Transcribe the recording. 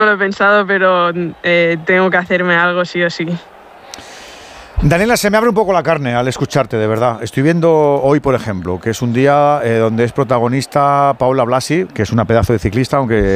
lo he pensado, pero tengo que hacerme algo sí o sí. Daniela, se me abre un poco la carne al escucharte, de verdad. Estoy viendo hoy, por ejemplo, que es un día donde es protagonista Paula Blasi, que es una pedazo de ciclista, aunque